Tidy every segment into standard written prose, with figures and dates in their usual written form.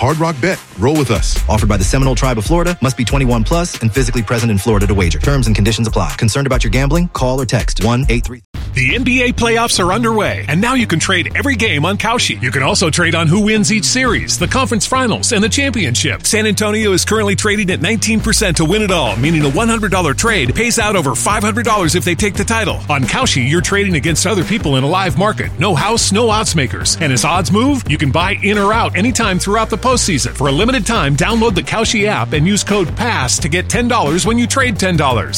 Hard Rock Bet. Roll with us. Offered by the Seminole Tribe of Florida. Must be 21 plus and physically present in Florida to wager. Terms and conditions apply. Concerned about your gambling? Call or text 1-833. The NBA playoffs are underway, and now you can trade every game on Kalshi. You can also trade on who wins each series, the conference finals, and the championship. San Antonio is currently trading at 19% to win it all, meaning a $100 trade pays out over $500 if they take the title. On Kalshi, you're trading against other people in a live market. No house, no odds makers. And as odds move, you can buy in or out anytime throughout the postseason. For a limited time, download the Kalshi app and use code PASS to get $10 when you trade $10.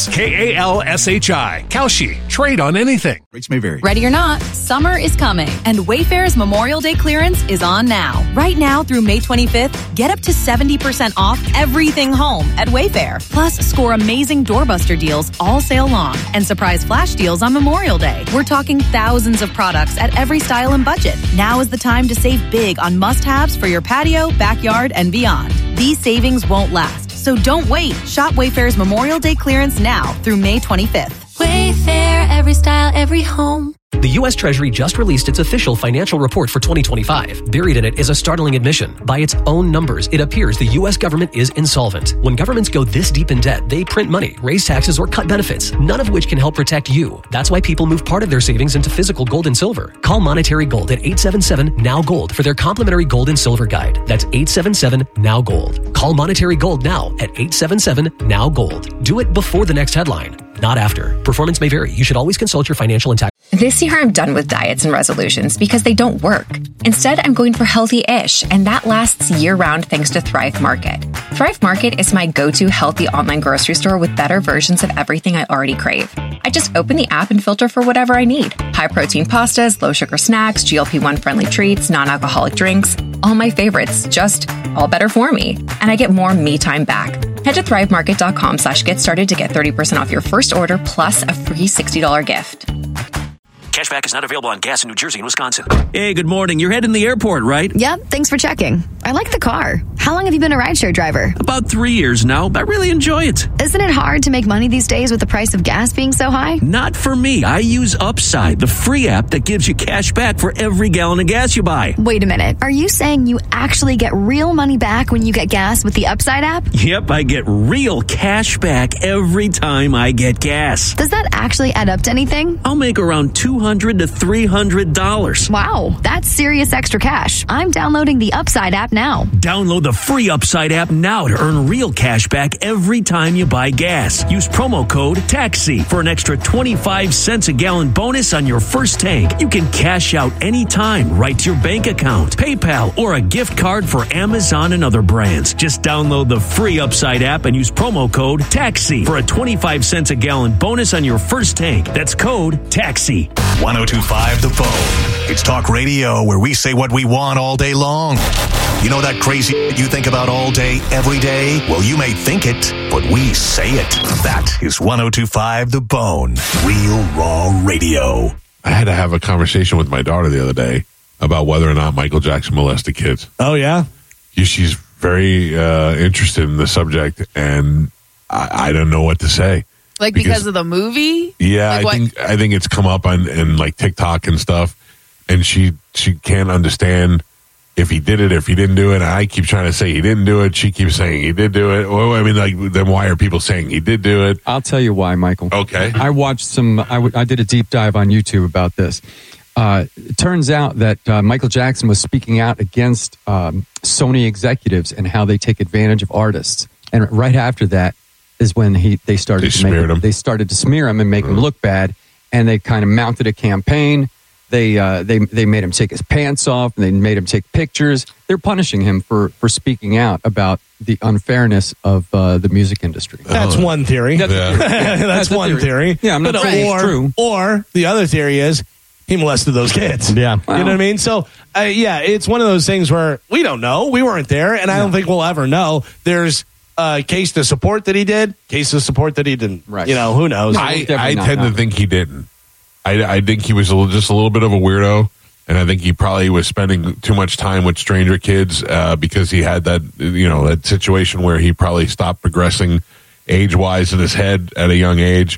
KALSHI. Kalshi. Trade on anything. Rates may vary. Ready or not, summer is coming, and Wayfair's Memorial Day clearance is on now. Right now through May 25th, get up to 70% off everything home at Wayfair. Plus, score amazing doorbuster deals all sale long and surprise flash deals on Memorial Day. We're talking thousands of products at every style and budget. Now is the time to save big on must-haves for your patio, backyard, and beyond. These savings won't last, so don't wait. Shop Wayfair's Memorial Day clearance now through May 25th. Wayfair, every style, every home. The U.S. Treasury just released its official financial report for 2025. Buried in it is a startling admission. By its own numbers, it appears the U.S. government is insolvent. When governments go this deep in debt, they print money, raise taxes, or cut benefits, none of which can help protect you. That's why people move part of their savings into physical gold and silver. Call Monetary Gold at 877-NOW-GOLD for their complimentary gold and silver guide. That's 877-NOW-GOLD. Call Monetary Gold now at 877-NOW-GOLD. Do it before the next headline, not after. Performance may vary. You should always consult your financial and tax. This year, I'm done with diets and resolutions because they don't work. Instead, I'm going for healthy-ish, and that lasts year-round thanks to Thrive Market. Thrive Market is my go-to healthy online grocery store with better versions of everything I already crave. I just open the app and filter for whatever I need. High-protein pastas, low-sugar snacks, GLP-1-friendly treats, non-alcoholic drinks. All my favorites, just all better for me. And I get more me time back. Head to thrivemarket.com/get started to get 30% off your first order plus a free $60 gift. Cashback is not available on gas in New Jersey and Wisconsin. Hey, good morning. You're heading to the airport, right? Yep, thanks for checking. I like the car. How long have you been a rideshare driver? About 3 years now. I really enjoy it. Isn't it hard to make money these days with the price of gas being so high? Not for me. I use Upside, the free app that gives you cash back for every gallon of gas you buy. Wait a minute. Are you saying you actually get real money back when you get gas with the Upside app? Yep, I get real cash back every time I get gas. Does that actually add up to anything? I'll make around $200 to $300. Wow, that's serious extra cash. I'm downloading the Upside app now. Download the free Upside app now to earn real cash back every time you buy gas. Use promo code TAXI for an extra 25 cents a gallon bonus on your first tank. You can cash out anytime right to your bank account, PayPal, or a gift card for Amazon and other brands. Just download the free Upside app and use promo code TAXI for a 25 cents a gallon bonus on your first tank. That's code TAXI. 102.5 The Phone. It's talk radio where we say what we want all day long. You know that crazy you think about all day, every day? Well, you may think it, but we say it. That is 102.5 The Bone. Real raw radio. I had to have a conversation with my daughter the other day about whether or not Michael Jackson molested kids. Oh, yeah? She's very interested in the subject, and I don't know what to say. Like because of the movie? Yeah, like I think it's come up on like TikTok and stuff, and she can't understand if he did it, if he didn't do it. And I keep trying to say he didn't do it. She keeps saying he did do it. Well, I mean, like, then why are people saying he did do it? I'll tell you why, Michael. Okay. I watched I did a deep dive on YouTube about this. It turns out that Michael Jackson was speaking out against Sony executives and how they take advantage of artists. And right after that is when they started to smear him and make him look bad. And they kind of mounted a campaign. They made him take his pants off, and they made him take pictures. They're punishing him for speaking out about the unfairness of the music industry. That's one theory. That's one theory. Yeah, I'm not saying it's true. Or the other theory is he molested those kids. Yeah. You know what I mean? So, it's one of those things where we don't know. We weren't there, and I don't think we'll ever know. There's a case to support that he did, case to support that he didn't. Right. Who knows? I tend to think he didn't. I think he was just a little bit of a weirdo, and I think he probably was spending too much time with stranger kids because he had that situation where he probably stopped progressing age-wise in his head at a young age.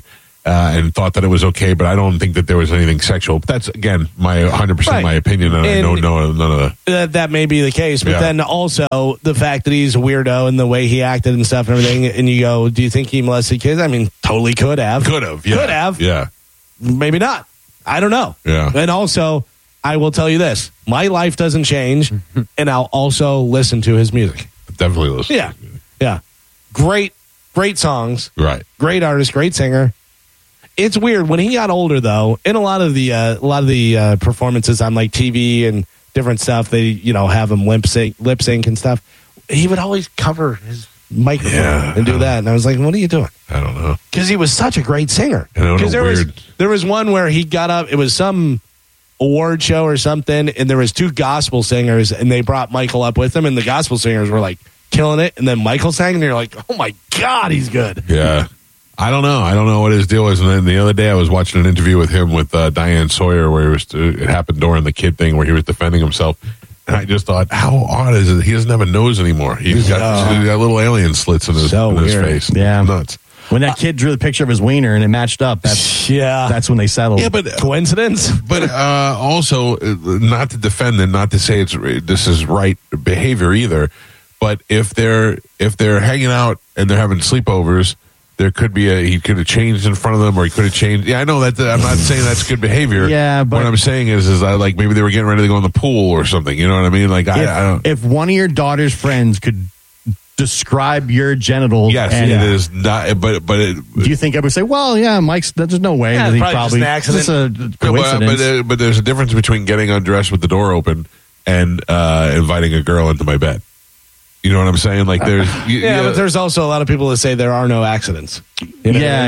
and thought that it was okay, but I don't think that there was anything sexual. But that's, again, my 100% my opinion, and I don't know none of that. That may be the case, but then also the fact that he's a weirdo and the way he acted and stuff and everything, and you go, do you think he molested kids? I mean, totally could have. Could have, yeah. Could have. Yeah. Maybe not. I don't know. Yeah. And also, I will tell you this. My life doesn't change, and I'll also listen to his music. Definitely listen. Yeah. Yeah. Great songs. Right. Great artist, great singer. It's weird when he got older, though. In a lot of the performances on like TV and different stuff, they have him lip sync and stuff. He would always cover his microphone and do that, and I was like, "What are you doing?" I don't know, because he was such a great singer. Because there was one where he got up. It was some award show or something, and there was 2 gospel singers, and they brought Michael up with them, and the gospel singers were like killing it, and then Michael sang, and you're like, "Oh my God, he's good." Yeah. I don't know what his deal is. And then the other day I was watching an interview with him with Diane Sawyer where it happened during the kid thing where he was defending himself. And I just thought, how odd is it? He doesn't have a nose anymore. He's got little alien slits in his face. Yeah. Nuts. When that kid drew the picture of his wiener and it matched up, that's when they settled. Yeah, but coincidence. But also, not to defend and not to say this is right behavior either. But if they're hanging out and they're having sleepovers, there could be he could have changed in front of them, or he could have changed. Yeah, I know that. I'm not saying that's good behavior. Yeah, but what I'm saying is like maybe they were getting ready to go in the pool or something. You know what I mean? Like I don't. If one of your daughter's friends could describe your genitals, yes, it is not. But do you think I would say, well, yeah, Mike's? There's no way. Yeah, He probably just an accident. Just a coincidence. But there's a difference between getting undressed with the door open and inviting a girl into my bed. You know what I'm saying? Like there's but there's also a lot of people that say there are no accidents. Yeah.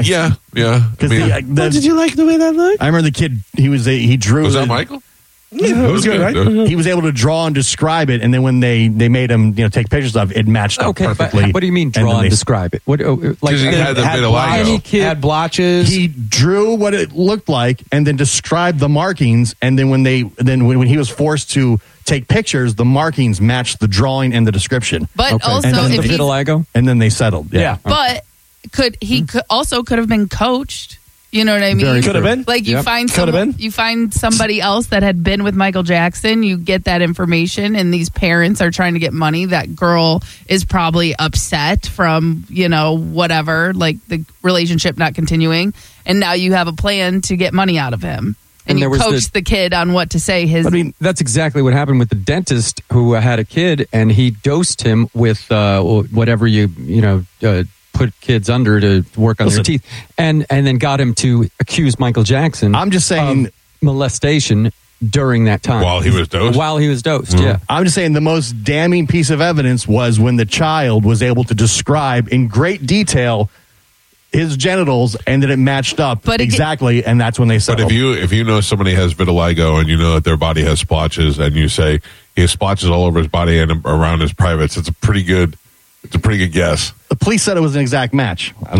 Did you like the way that looked? I remember the kid. He drew. Was that Michael? Yeah, it was good, right? He was able to draw and describe it, and then when they made him take pictures of it, matched up perfectly. But what do you mean draw and describe it? What like he had the vitiligo. Had blotches. He drew what it looked like, and then described the markings. And then when he was forced to take pictures, the markings matched the drawing and the description. But also, and then if the vitiligo, and then they settled. Yeah. But could have been coached? You know what I mean? Could have been. Like you find somebody else that had been with Michael Jackson. You get that information, and these parents are trying to get money. That girl is probably upset from whatever, like the relationship not continuing, and now you have a plan to get money out of him. And you coach the kid on what to say. I mean, that's exactly what happened with the dentist who had a kid, and he dosed him with whatever put kids under to work on their teeth, and then got him to accuse Michael Jackson. I'm just saying of molestation during that time while he was dosed. Yeah. I'm just saying the most damning piece of evidence was when the child was able to describe in great detail his genitals, and that it matched up exactly, and that's when they settled. But if you know somebody has vitiligo and you know that their body has splotches, and you say he has splotches all over his body and around his privates, it's a pretty good guess. The police said it was an exact match. But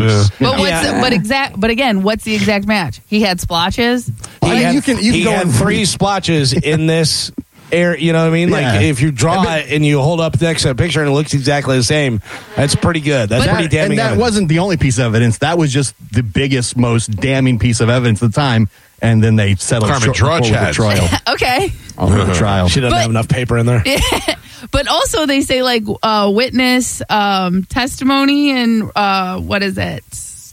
again, what's the exact match? He had splotches. He had 3 splotches in this area. You know what I mean? Yeah. Like if you draw it and you hold up next to a picture and it looks exactly the same, that's pretty good. That's pretty damning. And that wasn't the only piece of evidence. That was just the biggest, most damning piece of evidence at the time. And then they settled Carmen, draw with the trial. Okay. The trial. She doesn't have enough paper in there. But also they say like witness testimony and what is it?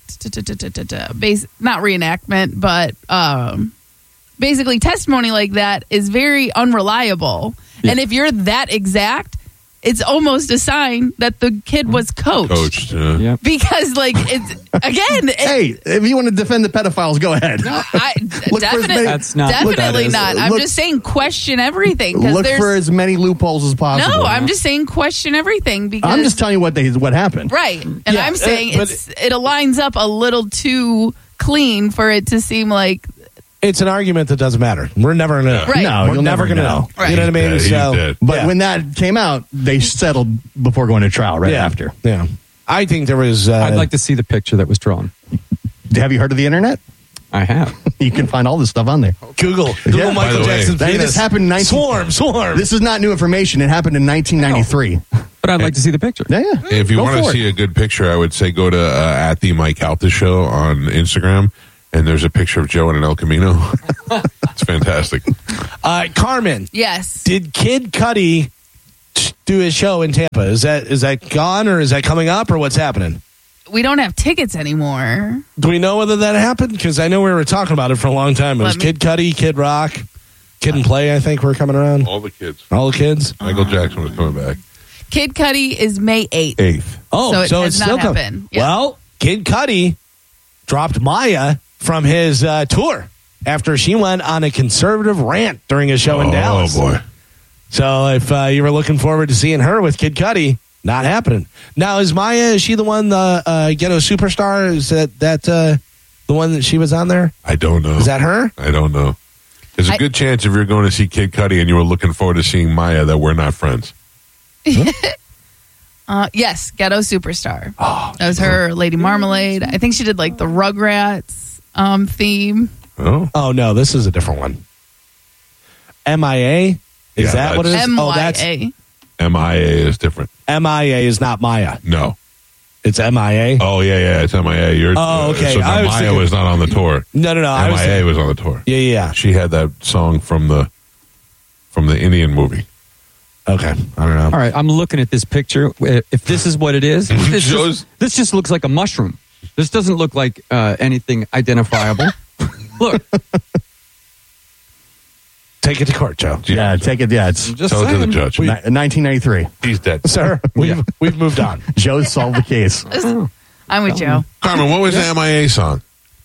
Not reenactment, but basically testimony like that is very unreliable. Yeah. And if you're that exact, it's almost a sign that the kid was coached. Yeah. Because, like, it's, again... hey, if you want to defend the pedophiles, go ahead. No, definitely not. I'm just saying question everything. Look for as many loopholes as possible. No, I'm just saying question everything. Because I'm just telling you what happened. Right. And I'm saying it aligns up a little too clean for it to seem like... It's an argument that doesn't matter. We're never going to know. Right. No, we're never going to know. Right. You know what I mean? But when that came out, they settled before going to trial after. Yeah. I think there was... I'd like to see the picture that was drawn. Have you heard of the internet? I have. You can find all this stuff on there. Google Michael Jackson's penis. This happened in Swarm. This is not new information. It happened in 1993. But I'd like to see the picture. Yeah. If you want to see a good picture, I would say go to at the Mike Alta Show on Instagram. and there's a picture of Joe in an El Camino. It's fantastic. Carmen. Yes. Did Kid Cudi do his show in Tampa? Is that gone, or is that coming up, or what's happening? We don't have tickets anymore. Do we know whether that happened? Because I know we were talking about it for a long time. It was Kid Cudi, Kid Rock, Kid and Play, I think, were coming around. All the kids. Michael Jackson was coming back. Kid Cudi is May 8th. 8th. Oh, so it's still not coming. happened. Yeah. Well, Kid Cudi dropped Maya from his tour after she went on a conservative rant during a show in Dallas. Oh, boy. So if you were looking forward to seeing her with Kid Cudi, not happening. Now, is she the one, the Ghetto Superstar? Is that the one that she was on there? I don't know. Is that her? I don't know. There's a good chance if you're going to see Kid Cudi and you were looking forward to seeing Maya that we're not friends. Yes, Ghetto Superstar. That was her Lady Marmalade. I think she did like the Rugrats theme. Oh, no, this is a different one. MIA? Is that what it is? MYA. MIA is different. MIA is not Maya. No. It's MIA? Oh, yeah, it's MIA. Okay. So Maya was not on the tour. No. MIA was on the tour. Yeah. She had that song from the Indian movie. Okay, I don't know. All right, I'm looking at this picture. If this is what it is, this just looks like a mushroom. This doesn't look like anything identifiable. Look. Take it to court, Joe. Yeah, take it. Yeah, it's tell it to the judge. 1993. He's dead, sir. We've moved on. Joe solved the case. I'm with Joe. Carmen, what was the MIA song?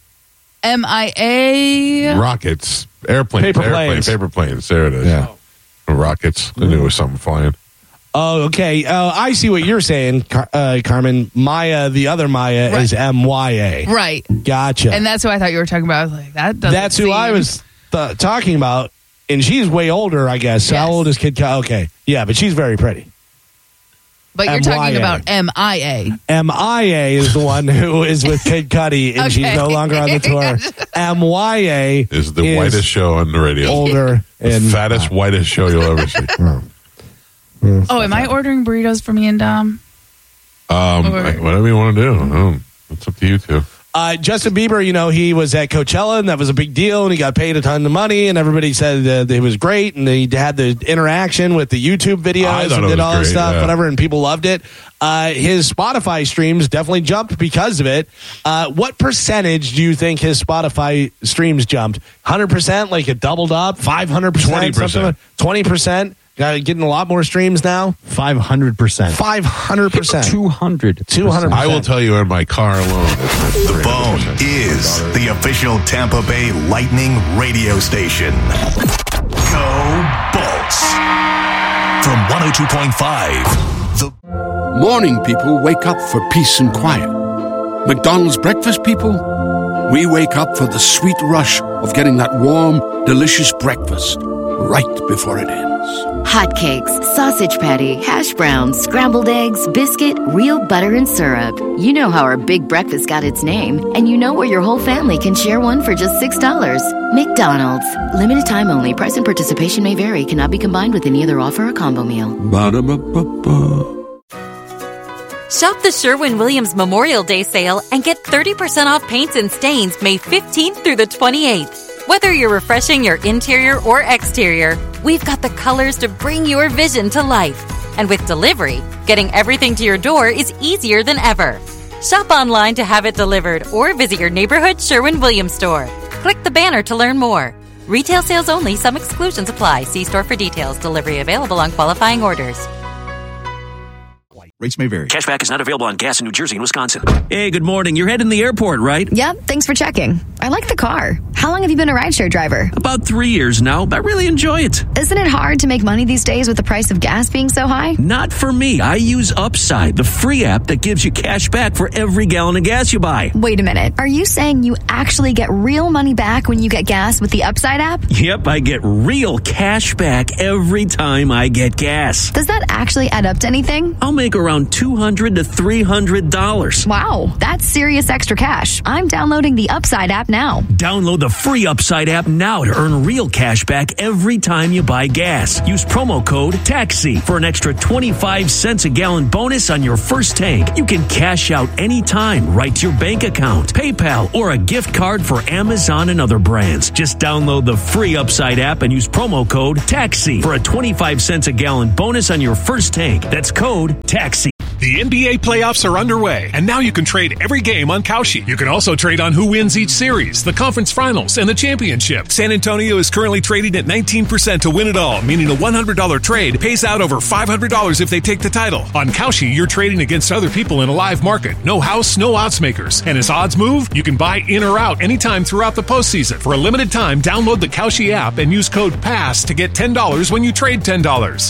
MIA. Rockets, airplanes, paper planes. There it is. Yeah. Rockets. I knew it was something flying. Oh, okay. I see what you're saying, Carmen. Maya, the other Maya, is MYA. Right. Gotcha. And that's who I thought you were talking about. I was like, that's who I was talking about. And she's way older, I guess. Yes. How old is Kid Cudi? Okay. Yeah, but she's very pretty. But you're talking about MIA. MIA is the one who is with Kid Cudi, and she's no longer on the tour. MYA is the whitest show on the radio. Older and fattest, whitest show you'll ever see. Oh, am I ordering burritos for me and Dom? Whatever you want to do. It's up to you two. Justin Bieber, he was at Coachella, and that was a big deal, and he got paid a ton of money, and everybody said that it was great, and he had the interaction with the YouTube videos and did all this stuff, whatever, and people loved it. His Spotify streams definitely jumped because of it. What percentage do you think his Spotify streams jumped? 100%, like it doubled up? 500%? 20%. 20%? Getting a lot more streams now? 500%. 500%. 200%. I will tell you in my car alone. The Bone is the official Tampa Bay Lightning radio station. Go Bolts. From 102.5. Morning people wake up for peace and quiet. McDonald's breakfast people, we wake up for the sweet rush of getting that warm, delicious breakfast right before it ends. Hotcakes, sausage patty, hash browns, scrambled eggs, biscuit, real butter and syrup. You know how our big breakfast got its name, and you know where your whole family can share one for just $6. McDonald's. Limited time only. Price and participation may vary. Cannot be combined with any other offer or combo meal. Ba-da-ba-ba-ba. Shop the Sherwin-Williams Memorial Day sale and get 30% off paints and stains May 15th through the 28th. Whether you're refreshing your interior or exterior, we've got the colors to bring your vision to life. And with delivery, getting everything to your door is easier than ever. Shop online to have it delivered or visit your neighborhood Sherwin-Williams store. Click the banner to learn more. Retail sales only. Some exclusions apply. See store for details. Delivery available on qualifying orders. Rates may vary. Cashback is not available on gas in New Jersey and Wisconsin. Hey, good morning. You're heading to the airport, right? Yep, thanks for checking. I like the car. How long have you been a rideshare driver? About 3 years now, but I really enjoy it. Isn't it hard to make money these days with the price of gas being so high? Not for me. I use Upside, the free app that gives you cash back for every gallon of gas you buy. Wait a minute. Are you saying you actually get real money back when you get gas with the Upside app? Yep, I get real cash back every time I get gas. Does that actually add up to anything? I'll make around $200 to $300. Wow, that's serious extra cash. I'm downloading the Upside app now. Download the free Upside app now to earn real cash back every time you buy gas. Use promo code TAXI for an extra 25 cents a gallon bonus on your first tank. You can cash out anytime right to your bank account, PayPal, or a gift card for Amazon and other brands. Just download the free Upside app and use promo code TAXI for a 25 cents a gallon bonus on your first tank. That's code TAXI. The NBA playoffs are underway, and now you can trade every game on Kalshi. You can also trade on who wins each series, the conference finals, and the championship. San Antonio is currently trading at 19% to win it all, meaning a $100 trade pays out over $500 if they take the title. On Kalshi, you're trading against other people in a live market. No house, no odds makers. And as odds move, you can buy in or out anytime throughout the postseason. For a limited time, download the Kalshi app and use code PASS to get $10 when you trade $10.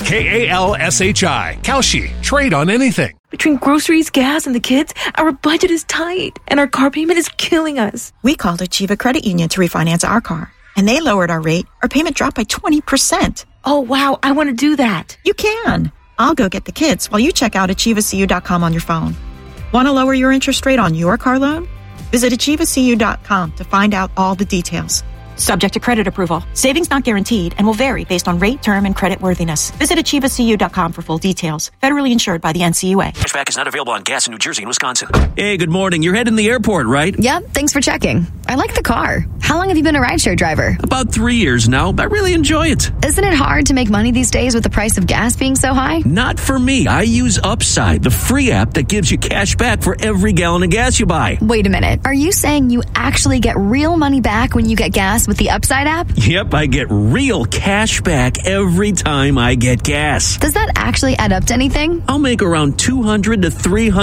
KALSHI. Kalshi. Trade on anything. Between groceries, gas, and the kids, our budget is tight, and our car payment is killing us. We called Achieva Credit Union to refinance our car, and they lowered our rate. Our payment dropped by 20%. Oh, wow, I want to do that. You can. I'll go get the kids while you check out AchievaCU.com on your phone. Want to lower your interest rate on your car loan? Visit AchievaCU.com to find out all the details. Subject to credit approval. Savings not guaranteed and will vary based on rate, term, and credit worthiness. Visit AchievaCU.com for full details. Federally insured by the NCUA. Cashback is not available on gas in New Jersey and Wisconsin. Hey, good morning. You're heading to the airport, right? Yep, thanks for checking. I like the car. How long have you been a rideshare driver? About 3 years now. I really enjoy it. Isn't it hard to make money these days with the price of gas being so high? Not for me. I use Upside, the free app that gives you cash back for every gallon of gas you buy. Wait a minute. Are you saying you actually get real money back when you get gas with the Upside app? Yep, I get real cash back every time I get gas. Does that actually add up to anything? I'll make around $200 to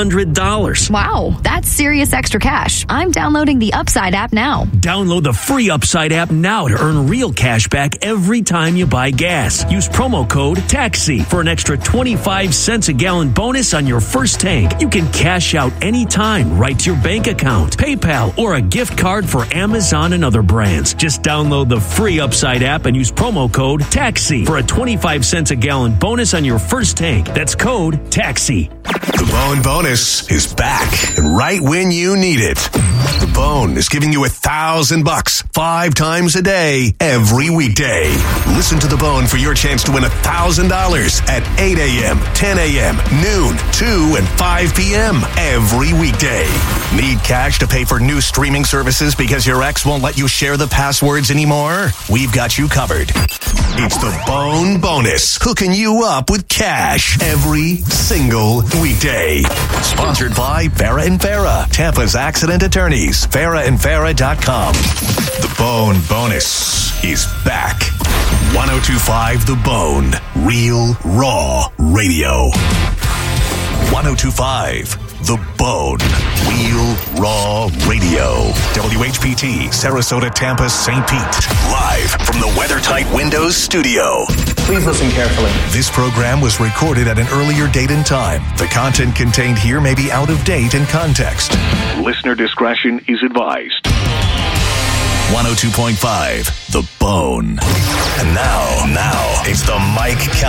$300. Wow, that's serious extra cash. I'm downloading the Upside app now. Download the free Upside app now to earn real cash back every time you buy gas. Use promo code TAXI for an extra 25 cents a gallon bonus on your first tank. You can cash out anytime right to your bank account, PayPal, or a gift card for Amazon and other brands. Just download the free Upside app and use promo code TAXI for a 25 cents a gallon bonus on your first tank. That's code TAXI. The Bone Bonus is back, and right when you need it. The Bone is giving you $1,000 5 times a day, every weekday. Listen to The Bone for your chance to win $1,000 at 8 a.m., 10 a.m., noon, 2, and 5 p.m. every weekday. Need cash to pay for new streaming services because your ex won't let you share the passwords anymore? We've got you covered. It's the Bone Bonus, hooking you up with cash every single weekday. Sponsored by Farah and Farah, Tampa's accident attorneys. FarahandFarah.com. The Bone Bonus is back. 102.5 The Bone, Real Raw Radio. 102.5 The Bone, Real Raw Radio. WHPT, Sarasota, Tampa, St. Pete. Live from the WeatherTight Windows studio. Please listen carefully. This program was recorded at an earlier date and time. The content contained here may be out of date in context. Listener discretion is advised. 102.5 The Bone. And now, it's the Mike Calta